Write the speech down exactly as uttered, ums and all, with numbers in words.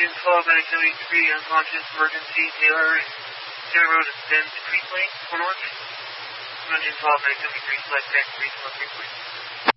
twelve at seventy-three, unconscious, emergency, Taylor, Taylor Road, extend to Creek Lane, four north. one twelve at seventy-three, select next, three, select, please.